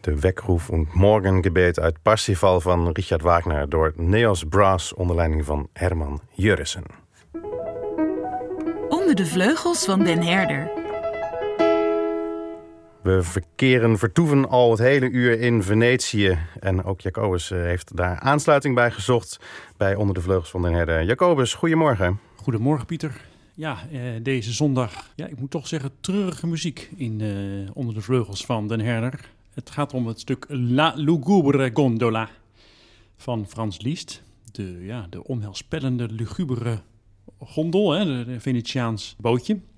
De Weckruf und Morgengebet uit Parsifal van Richard Wagner door Neos Brass onder leiding van Herman Jurrissen. Onder de vleugels van Den Herder. We vertoeven al het hele uur in Venetië. En ook Jacobus heeft daar aansluiting bij gezocht bij Onder de Vleugels van Den Herder. Jacobus, goedemorgen. Goedemorgen, Pieter. Ja, deze zondag, ik moet toch zeggen, treurige muziek in Onder de Vleugels van Den Herder. Het gaat om het stuk La Lugubre Gondola van Franz Liszt. De onheilspellende, lugubere gondel, de Venetiaans bootje.